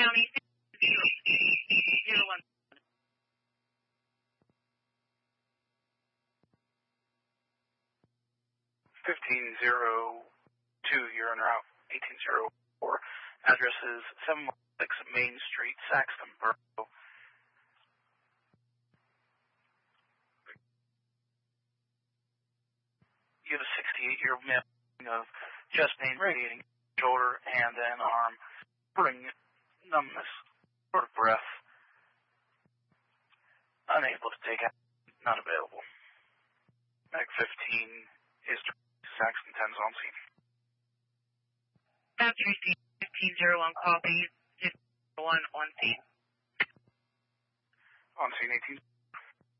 County 01. 1502, you're en route 1804. Address is 716 Main Street, Saxtonboro. You have a 68-year male of chest pain, radiating shoulder, hand, and arm, spring numbness, short of breath, unable to take action, not available. Mag 15 is Saxton 10's on scene. That's received 1501 copy, 51 on scene. On scene 18.